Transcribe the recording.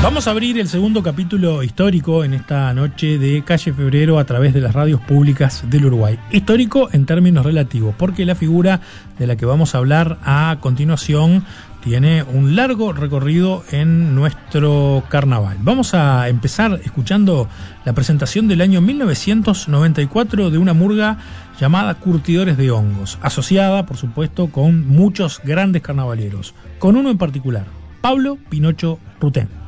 Vamos a abrir el segundo capítulo histórico en esta noche de Calle Febrero a través de las radios públicas del Uruguay. Histórico en términos relativos, porque la figura de la que vamos a hablar a continuación tiene un largo recorrido en nuestro carnaval. Vamos a empezar escuchando la presentación del año 1994 de una murga llamada Curtidores de Hongos, asociada, por supuesto, con muchos grandes carnavaleros, con uno en particular, Pablo Pinocho Rutén.